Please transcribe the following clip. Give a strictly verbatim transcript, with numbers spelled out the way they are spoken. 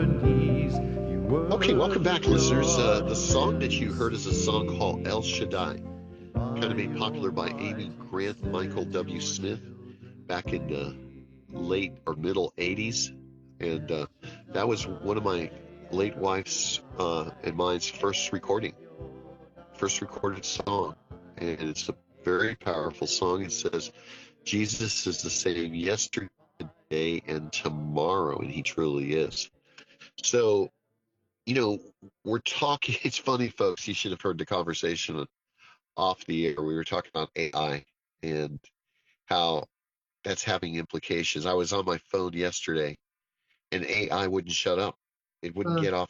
Okay, welcome back, listeners. Uh, the song that you heard is a song called El Shaddai, kind of made popular by Amy Grant Michael W. Smith back in the late or middle eighties. And uh, that was one of my late wife's uh, and mine's first recording, first recorded song. And it's a very powerful song. It says, Jesus is the same yesterday and tomorrow, and he truly is. So, you know, we're talking, it's funny, folks, you should have heard the conversation off the air. We were talking about A I and how that's having implications. I was on my phone yesterday and A I wouldn't shut up. It wouldn't Uh, get off